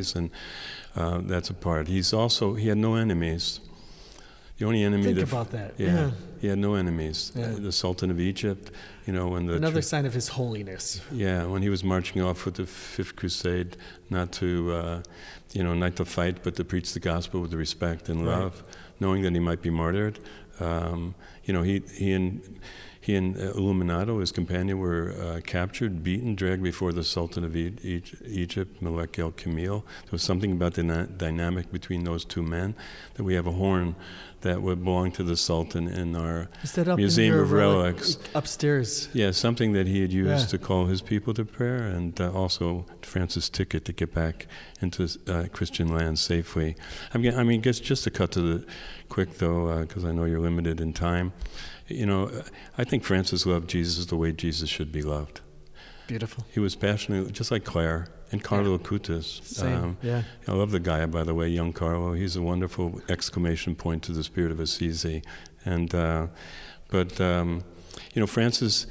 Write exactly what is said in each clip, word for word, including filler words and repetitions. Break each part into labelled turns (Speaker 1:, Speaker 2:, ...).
Speaker 1: families, and uh, that's a part. He's also, he had no enemies. The only enemy
Speaker 2: Think
Speaker 1: that,
Speaker 2: about that.
Speaker 1: Yeah,
Speaker 2: Yeah.
Speaker 1: he had no enemies.
Speaker 2: Yeah.
Speaker 1: Uh, the Sultan of Egypt, you know, when the
Speaker 2: Another
Speaker 1: tr-
Speaker 2: sign of his holiness.
Speaker 1: yeah, when he was marching off with the Fifth Crusade, not to, uh, you know, not to fight, but to preach the gospel with respect and
Speaker 2: Right.
Speaker 1: love, knowing that he might be martyred. Um, you know, he he and he and Illuminato, his companion, were uh, captured, beaten, dragged before the Sultan of e- e- Egypt, Melek El Kamil. There was something about the na- dynamic between those two men that we have a horn that would belong to the Sultan in our
Speaker 2: Is that up
Speaker 1: Museum
Speaker 2: in your
Speaker 1: of
Speaker 2: relic-
Speaker 1: Relics.
Speaker 2: upstairs?
Speaker 1: Yeah, something that he had used
Speaker 2: Yeah.
Speaker 1: to call his people to prayer, and uh, also Francis' ticket to get back into uh, Christian land safely. I mean, I mean, guess just to cut to the quick though, because uh, I know you're limited in time. You know, I think Francis loved Jesus the way Jesus should be loved.
Speaker 2: Beautiful.
Speaker 1: He was passionate, just like Claire and Carlo Acutis.
Speaker 2: Same,
Speaker 1: Um,
Speaker 2: yeah.
Speaker 1: I love the guy, by the way, young Carlo. He's a wonderful exclamation point to the spirit of Assisi. And, uh, but, um, you know, Francis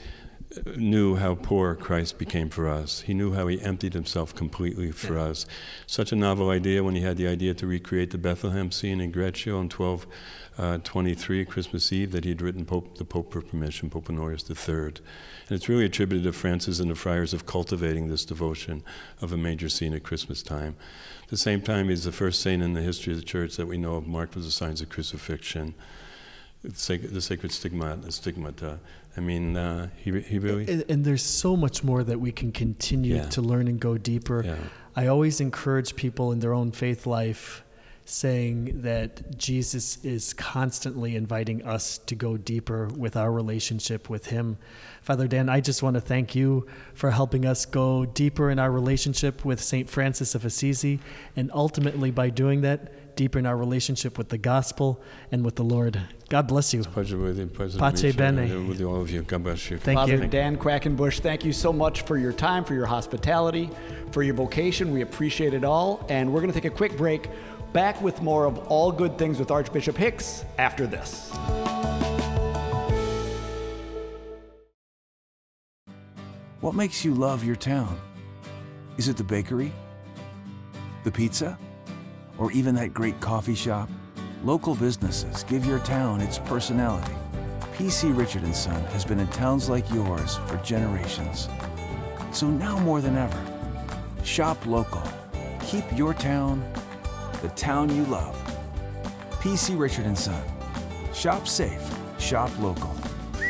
Speaker 1: knew how poor Christ became for us. He knew how he emptied himself completely for
Speaker 2: Yeah.
Speaker 1: us. Such a novel idea when he had the idea to recreate the Bethlehem scene in Greccio in twelve twenty-three, Christmas Eve, that he'd written Pope, the Pope for permission, Pope Honorius the Third. And it's really attributed to Francis and the friars of cultivating this devotion of a major scene at Christmas time. At the same time, he's the first saint in the history of the church that we know of marked with the signs of crucifixion. The sacred, the sacred stigma, the stigmata. I mean, uh, he he really.
Speaker 2: And, and there's so much more that we can continue
Speaker 1: Yeah.
Speaker 2: to learn and go deeper.
Speaker 1: Yeah.
Speaker 2: I always encourage people in their own faith life, saying that Jesus is constantly inviting us to go deeper with our relationship with him. Father Dan, I just want to thank you for helping us go deeper in our relationship with Saint Francis of Assisi, and ultimately by doing that, deeper in our relationship with the gospel and with the Lord. God bless you.
Speaker 1: Pleasure with you. Pleasure
Speaker 2: Pace
Speaker 1: to meet you,
Speaker 2: bene.
Speaker 1: and with all of you. God bless you.
Speaker 2: Thank
Speaker 3: Father
Speaker 2: you.
Speaker 3: Dan Quackenbush, thank you so much for your time, for your hospitality, for your vocation. We appreciate it all. And we're going to take a quick break. Back with more of All Good Things with Archbishop Hicks after this.
Speaker 4: What makes you love your town? Is it the bakery? The pizza? Or even that great coffee shop? Local businesses give your town its personality. P C Richard and Son has been in towns like yours for generations. So now more than ever, shop local. Keep your town the town you love. P C Richard and Son. Shop safe, shop local.